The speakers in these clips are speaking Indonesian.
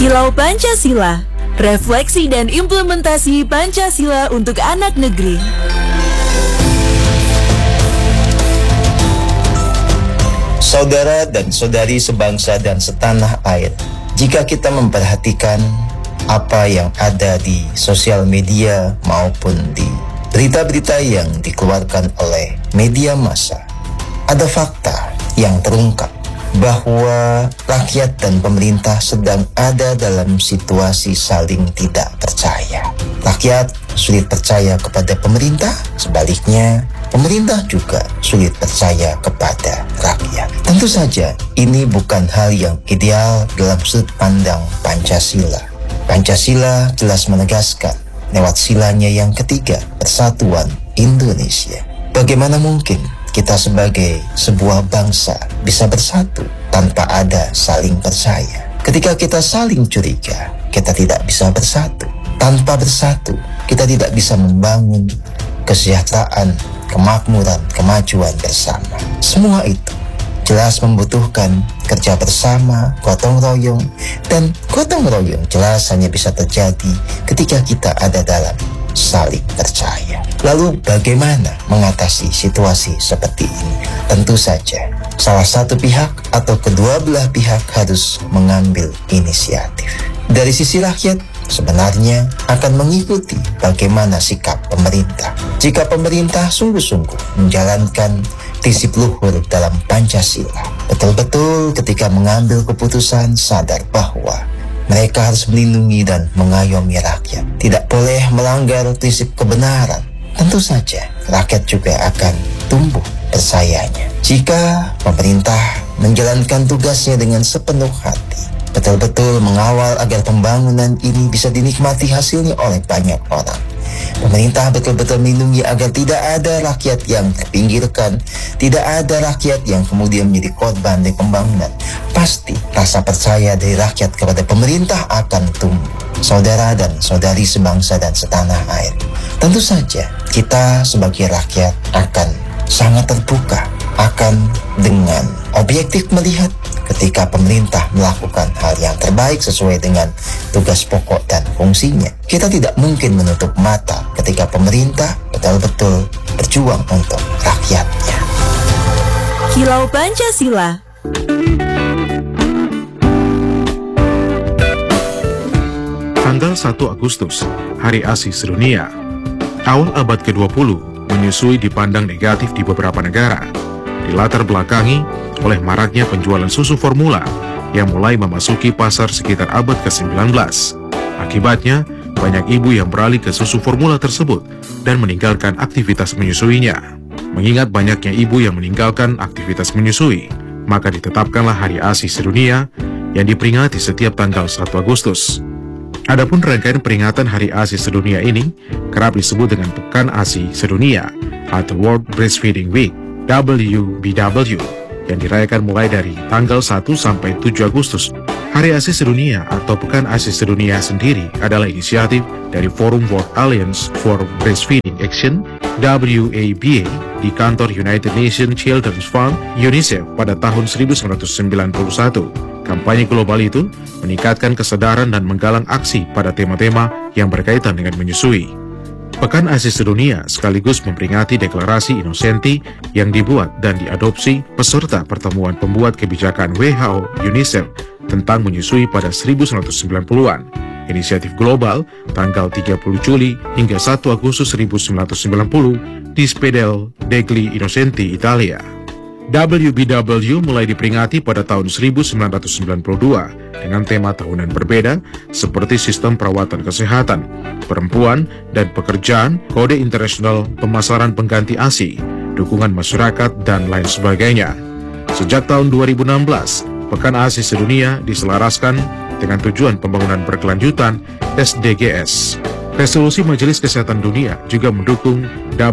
Kilau Pancasila, refleksi dan implementasi Pancasila untuk anak negeri. Saudara dan saudari sebangsa dan setanah air, jika kita memperhatikan apa yang ada di sosial media maupun di berita-berita yang dikeluarkan oleh media massa, ada fakta yang terungkap bahwa rakyat dan pemerintah sedang ada dalam situasi saling tidak percaya. Rakyat sulit percaya kepada pemerintah, sebaliknya pemerintah juga sulit percaya kepada rakyat. Tentu saja ini bukan hal yang ideal dalam sudut pandang Pancasila. Pancasila jelas menegaskan lewat silanya yang ketiga, Persatuan Indonesia. Bagaimana mungkin kita sebagai sebuah bangsa bisa bersatu tanpa ada saling percaya? Ketika kita saling curiga, kita tidak bisa bersatu. Tanpa bersatu, kita tidak bisa membangun kesejahteraan, kemakmuran, kemajuan bersama. Semua itu jelas membutuhkan kerja bersama, gotong royong, dan gotong royong jelas hanya bisa terjadi ketika kita ada dalam saling percaya. Lalu bagaimana mengatasi situasi seperti ini? Tentu saja salah satu pihak atau kedua belah pihak harus mengambil inisiatif. Dari sisi rakyat sebenarnya akan mengikuti bagaimana sikap pemerintah. Jika pemerintah sungguh-sungguh menjalankan prinsip luhur dalam Pancasila, betul-betul ketika mengambil keputusan sadar bahwa mereka harus melindungi dan mengayomi rakyat, tidak boleh melanggar prinsip kebenaran, tentu saja rakyat juga akan tumbuh percayanya. Jika pemerintah menjalankan tugasnya dengan sepenuh hati, betul-betul mengawal agar pembangunan ini bisa dinikmati hasilnya oleh banyak orang, pemerintah betul-betul melindungi agar tidak ada rakyat yang terpinggirkan, tidak ada rakyat yang kemudian menjadi korban dari pembangunan, pasti rasa percaya dari rakyat kepada pemerintah akan tumbuh. Saudara dan saudari sebangsa dan setanah air, tentu saja kita sebagai rakyat akan sangat terbuka, akan dengan objektif melihat ketika pemerintah melakukan hal yang terbaik sesuai dengan tugas pokok dan fungsinya. Kita tidak mungkin menutup mata ketika pemerintah betul-betul berjuang untuk rakyatnya. Kilau Pancasila. Tanggal 1 Agustus, Hari ASI Sedunia. Awal abad ke-20, menyusui dipandang negatif di beberapa negara, dilatar belakangi oleh maraknya penjualan susu formula yang mulai memasuki pasar sekitar abad ke-19. Akibatnya, banyak ibu yang beralih ke susu formula tersebut dan meninggalkan aktivitas menyusuinya. Mengingat banyaknya ibu yang meninggalkan aktivitas menyusui, maka ditetapkanlah Hari ASI Sedunia yang diperingati setiap tanggal 1 Agustus. Adapun rangkaian peringatan Hari ASI Sedunia ini kerap disebut dengan Pekan ASI Sedunia atau World Breastfeeding Week (WBW) yang dirayakan mulai dari tanggal 1 sampai 7 Agustus. Hari ASI Sedunia atau Pekan ASI Sedunia sendiri adalah inisiatif dari Forum World Alliance for Breastfeeding Action (WABA) di kantor United Nations Children's Fund (UNICEF) pada tahun 1991. Kampanye global itu meningkatkan kesadaran dan menggalang aksi pada tema-tema yang berkaitan dengan menyusui. Pekan ASI Sedunia sekaligus memperingati deklarasi Innocenti yang dibuat dan diadopsi peserta pertemuan pembuat kebijakan WHO UNICEF tentang menyusui pada 1990-an. Inisiatif global tanggal 30 Juli hingga 1 Agustus 1990 di Spedale degli Innocenti, Italia. WBW mulai diperingati pada tahun 1992 dengan tema tahunan berbeda seperti sistem perawatan kesehatan, perempuan dan pekerjaan, kode internasional pemasaran pengganti ASI, dukungan masyarakat, dan lain sebagainya. Sejak tahun 2016, Pekan ASI Sedunia diselaraskan dengan tujuan pembangunan berkelanjutan SDGs. Resolusi Majelis Kesehatan Dunia juga mendukung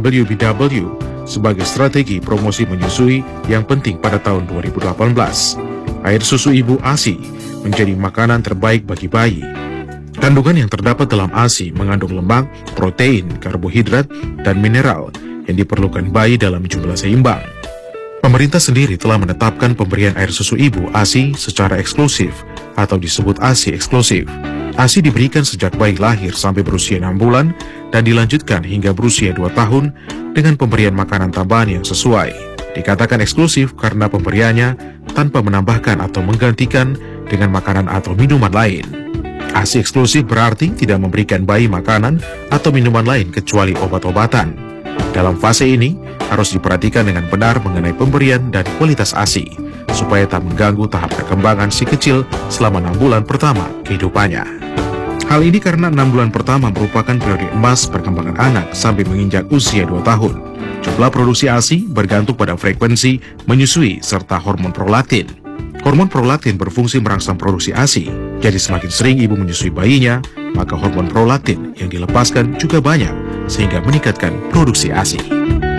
WBW sebagai strategi promosi menyusui yang penting pada tahun 2018. Air susu ibu ASI menjadi makanan terbaik bagi bayi. Kandungan yang terdapat dalam ASI mengandung lemak, protein, karbohidrat, dan mineral yang diperlukan bayi dalam jumlah seimbang. Pemerintah sendiri telah menetapkan pemberian air susu ibu ASI secara eksklusif atau disebut ASI eksklusif. ASI diberikan sejak bayi lahir sampai berusia 6 bulan dan dilanjutkan hingga berusia 2 tahun dengan pemberian makanan tambahan yang sesuai. Dikatakan eksklusif karena pemberiannya tanpa menambahkan atau menggantikan dengan makanan atau minuman lain. ASI eksklusif berarti tidak memberikan bayi makanan atau minuman lain kecuali obat-obatan. Dalam fase ini, harus diperhatikan dengan benar mengenai pemberian dan kualitas ASI, supaya tak mengganggu tahap perkembangan si kecil selama 6 bulan pertama kehidupannya. Hal ini karena 6 bulan pertama merupakan periode emas perkembangan anak sampai menginjak usia 2 tahun. Jumlah produksi ASI bergantung pada frekuensi menyusui serta hormon prolaktin. Hormon prolaktin berfungsi merangsang produksi ASI, jadi semakin sering ibu menyusui bayinya, maka hormon prolaktin yang dilepaskan juga banyak, sehingga meningkatkan produksi ASI.